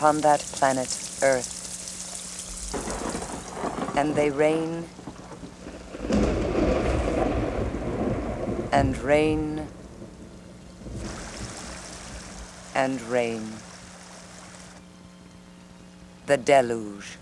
upon that planet Earth. And they reign and reign and reign. The deluge.